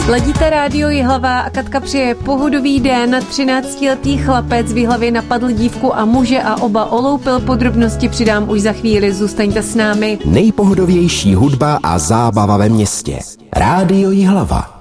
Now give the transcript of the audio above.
Ladíte rádio Jihlava a Katka přeje pohodový den. 13letý chlapec v Jihlavě napadl dívku a muže a oba oloupil. Podrobnosti přidám už za chvíli, zůstaňte s námi. Nejpohodovější hudba a zábava ve městě. Rádio Jihlava.